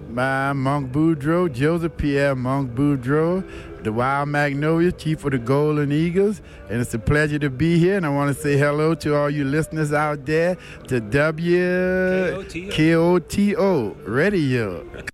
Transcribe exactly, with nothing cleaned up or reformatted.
by Monk Boudreaux, Joseph Pierre Monk Boudreaux, the Wild Magnolia, Chief of the Golden Eagles. And it's a pleasure to be here. And I want to say hello to all you listeners out there to W K O T O Radio.